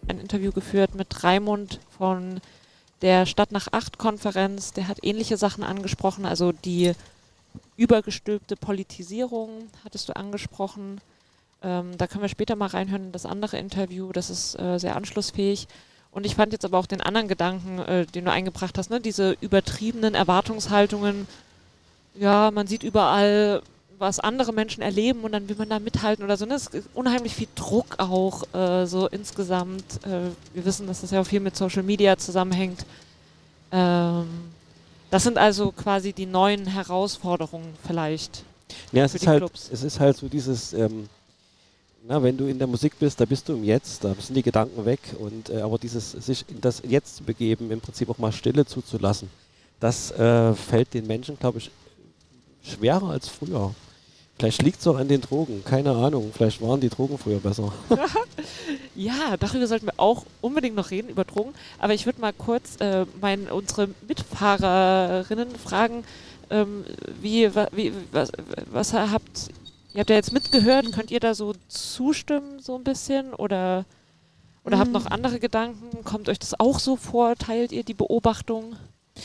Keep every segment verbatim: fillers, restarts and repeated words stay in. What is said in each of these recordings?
ein Interview geführt mit Raimund von der Stadt nach acht Konferenz. Der hat ähnliche Sachen angesprochen, also die übergestülpte Politisierung hattest du angesprochen. Ähm, da können wir später mal reinhören in das andere Interview, das ist äh, sehr anschlussfähig. Und ich fand jetzt aber auch den anderen Gedanken, äh, den du eingebracht hast, ne? Diese übertriebenen Erwartungshaltungen, ja, man sieht überall, was andere Menschen erleben und dann will man da mithalten oder so. Ne? Es ist unheimlich viel Druck auch äh, so insgesamt. Äh, wir wissen, dass das ja auch viel mit Social Media zusammenhängt. Ähm, das sind also quasi die neuen Herausforderungen vielleicht Ja, es für ist die halt, Clubs. es ist halt so dieses, ähm, na, wenn du in der Musik bist, da bist du im Jetzt, da sind die Gedanken weg und äh, aber dieses sich in das Jetzt zu begeben, im Prinzip auch mal Stille zuzulassen, das äh, fällt den Menschen, glaube ich, schwerer als früher. Vielleicht liegt es auch an den Drogen, keine Ahnung, vielleicht waren die Drogen früher besser. Ja, darüber sollten wir auch unbedingt noch reden, über Drogen. Aber ich würde mal kurz äh, mein, unsere Mitfahrerinnen fragen, ähm, wie, wa, wie, was, was habt ihr habt ja jetzt mitgehört, könnt ihr da so zustimmen so ein bisschen oder, oder Mhm. habt noch andere Gedanken? Kommt euch das auch so vor? Teilt ihr die Beobachtung?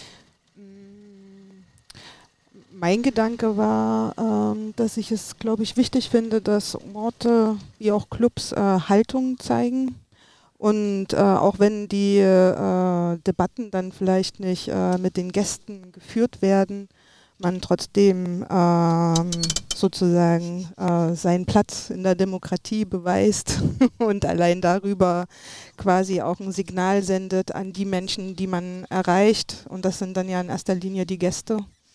Mein Gedanke war, ähm, dass ich es, glaube ich, wichtig finde, dass Orte wie auch Clubs äh, Haltung zeigen. Und äh, auch wenn die äh, Debatten dann vielleicht nicht äh, mit den Gästen geführt werden, man trotzdem ähm, sozusagen äh, seinen Platz in der Demokratie beweist und allein darüber quasi auch ein Signal sendet an die Menschen, die man erreicht. Und das sind dann ja in erster Linie die Gäste.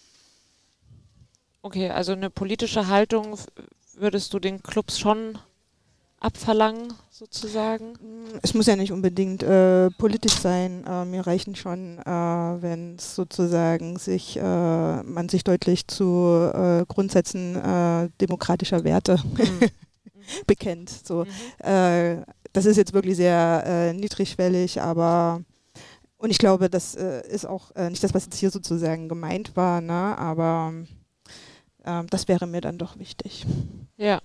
Okay, also eine politische Haltung f- würdest du den Clubs schon abverlangen, sozusagen? Es muss ja nicht unbedingt äh, politisch sein. Äh, mir reichen schon, äh, wenn es sozusagen sich, äh, man sich deutlich zu äh, Grundsätzen äh, demokratischer Werte Mhm. bekennt. So. Mhm. Äh, das ist jetzt wirklich sehr äh, niedrigschwellig, aber und ich glaube, das äh, ist auch äh, nicht das, was jetzt hier sozusagen gemeint war, ne? Aber ähm, das wäre mir dann doch wichtig. Ja.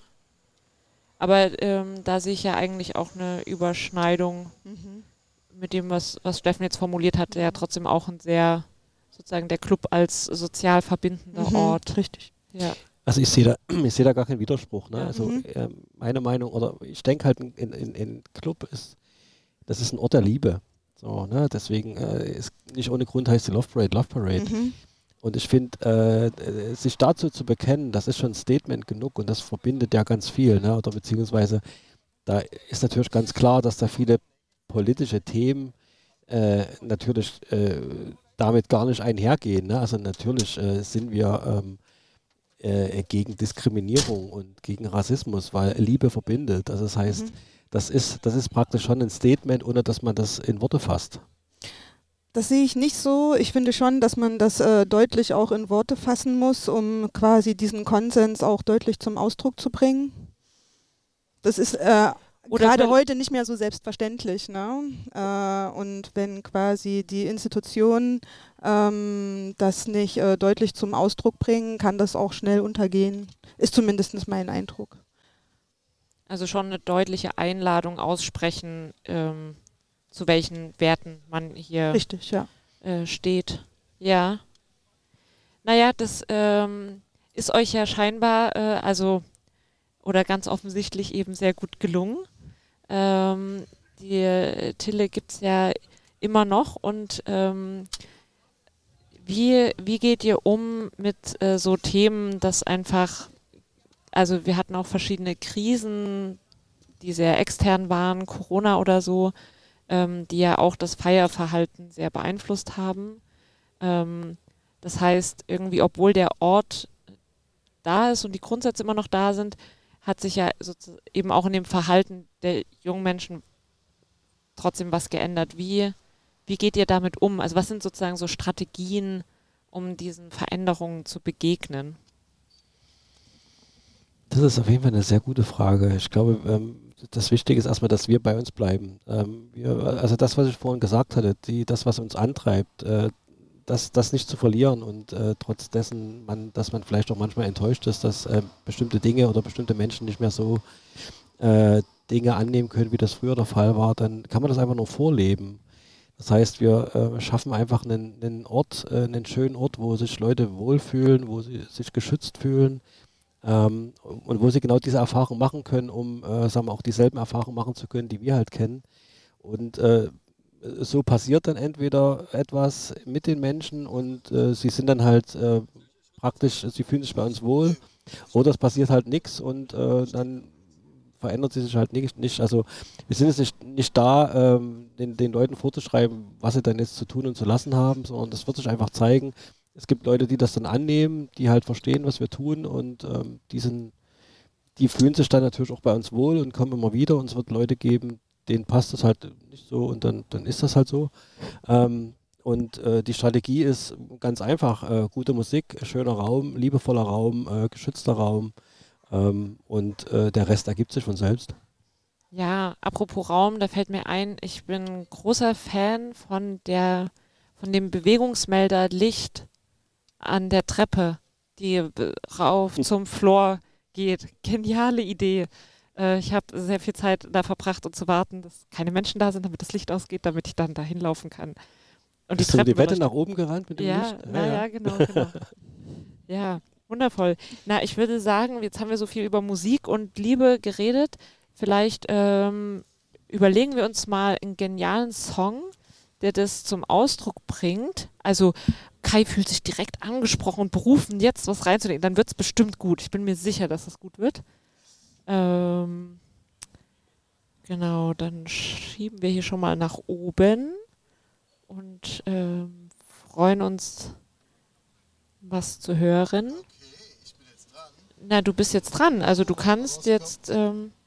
Aber ähm, da sehe ich ja eigentlich auch eine Überschneidung Mhm. mit dem, was, was Steffen jetzt formuliert hat, der ja Mhm. trotzdem auch ein sehr, sozusagen der Club als sozial verbindender Mhm. Ort. Richtig. Ja. Also ich sehe da, ich sehe da gar keinen Widerspruch. Ne? Ja. Also Mhm. ähm, meine Meinung, oder ich denke halt, in, in, in Club ist, das ist ein Ort der Liebe. So, ne? Deswegen äh, ist nicht ohne Grund heißt die Love Parade Love Parade. Mhm. Und ich finde, äh, äh, sich dazu zu bekennen, das ist schon ein Statement genug und das verbindet ja ganz viel. Ne? Oder beziehungsweise da ist natürlich ganz klar, dass da viele politische Themen äh, natürlich äh, damit gar nicht einhergehen. Ne? Also natürlich äh, sind wir ähm, äh, gegen Diskriminierung und gegen Rassismus, weil Liebe verbindet. Also das heißt, Mhm. das ist, das ist praktisch schon ein Statement, ohne dass man das in Worte fasst. Das sehe ich nicht so. Ich finde schon, dass man das äh, deutlich auch in Worte fassen muss, um quasi diesen Konsens auch deutlich zum Ausdruck zu bringen. Das ist äh, Oder gerade vielleicht- heute nicht mehr so selbstverständlich. Ne? Äh, und wenn quasi die Institutionen ähm, das nicht äh, deutlich zum Ausdruck bringen, kann das auch schnell untergehen. Ist zumindest mein Eindruck. Also schon eine deutliche Einladung aussprechen, ähm, zu welchen Werten man hier Richtig, ja. äh, steht. Ja. Naja, das ähm, ist euch ja scheinbar, äh, also, oder ganz offensichtlich eben sehr gut gelungen. Ähm, die äh, Tille gibt es ja immer noch und ähm, wie, wie geht ihr um mit äh, so Themen, dass einfach, also wir hatten auch verschiedene Krisen, die sehr extern waren, Corona oder so, ähm, die ja auch das Feierverhalten sehr beeinflusst haben. Ähm, das heißt, irgendwie, obwohl der Ort da ist und die Grundsätze immer noch da sind, hat sich ja sozu- eben auch in dem Verhalten der jungen Menschen trotzdem was geändert. Wie, wie geht ihr damit um? Also was sind sozusagen so Strategien, um diesen Veränderungen zu begegnen? Das ist auf jeden Fall eine sehr gute Frage. Ich glaube, ähm, das Wichtige ist erstmal, dass wir bei uns bleiben. Ähm, wir, also das, was ich vorhin gesagt hatte, die, das, was uns antreibt, äh, das, das nicht zu verlieren und äh, trotz dessen, man, dass man vielleicht auch manchmal enttäuscht ist, dass äh, bestimmte Dinge oder bestimmte Menschen nicht mehr so äh, Dinge annehmen können, wie das früher der Fall war, dann kann man das einfach nur vorleben. Das heißt, wir äh, schaffen einfach einen, einen Ort, äh, einen schönen Ort, wo sich Leute wohlfühlen, wo sie sich geschützt fühlen, ähm, und wo sie genau diese Erfahrung machen können, um äh, sagen wir, auch dieselben Erfahrungen machen zu können, die wir halt kennen. Und äh, so passiert dann entweder etwas mit den Menschen und äh, sie sind dann halt äh, praktisch, sie fühlen sich bei uns wohl, oder es passiert halt nichts und äh, dann verändert sie sich halt nicht. nicht. Also wir sind jetzt nicht, nicht da, ähm, den, den Leuten vorzuschreiben, was sie dann jetzt zu tun und zu lassen haben, sondern das wird sich einfach zeigen. Es gibt Leute, die das dann annehmen, die halt verstehen, was wir tun und ähm, die, sind, die fühlen sich dann natürlich auch bei uns wohl und kommen immer wieder und es wird Leute geben, denen passt das halt nicht so und dann, dann ist das halt so. Ähm, und äh, die Strategie ist ganz einfach, äh, gute Musik, schöner Raum, liebevoller Raum, äh, geschützter Raum, ähm, und äh, der Rest ergibt sich von selbst. Ja, apropos Raum, da fällt mir ein, ich bin großer Fan von der, von dem Bewegungsmelder Licht an der Treppe, die äh, rauf zum Floor geht. Geniale Idee. Äh, ich habe sehr viel Zeit da verbracht und zu warten, dass keine Menschen da sind, damit das Licht ausgeht, damit ich dann da hinlaufen kann. Und Bist die du die Wette beleuchten. nach oben gerannt mit dem Ja, Licht? na ja, genau, genau. Ja, wundervoll. Na, ich würde sagen, jetzt haben wir so viel über Musik und Liebe geredet. Vielleicht ähm, überlegen wir uns mal einen genialen Song, der das zum Ausdruck bringt. Also Kai fühlt sich direkt angesprochen und berufen, jetzt was reinzulegen. Dann wird es bestimmt gut. Ich bin mir sicher, dass es gut wird. Ähm, genau, dann schieben wir hier schon mal nach oben und ähm, freuen uns, was zu hören. Okay, ich bin jetzt dran. Na, du bist jetzt dran. Also du kannst jetzt... Ähm,